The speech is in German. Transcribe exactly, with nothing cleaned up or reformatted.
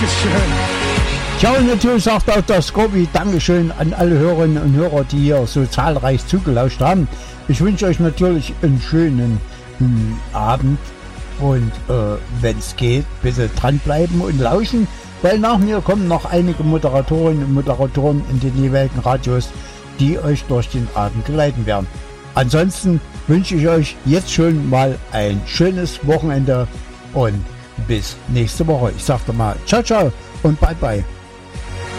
Dankeschön. Ja, und natürlich sagt auch der Scorpi Dankeschön an alle Hörerinnen und Hörer, die hier so zahlreich zugelauscht haben. Ich wünsche euch natürlich einen schönen mh, Abend und äh, wenn es geht, bitte dranbleiben und lauschen, weil nach mir kommen noch einige Moderatorinnen und Moderatoren in den jeweiligen Radios, die euch durch den Abend geleiten werden. Ansonsten wünsche ich euch jetzt schon mal ein schönes Wochenende und bis nächste Woche. Ich sage mal ciao, ciao und bye, bye.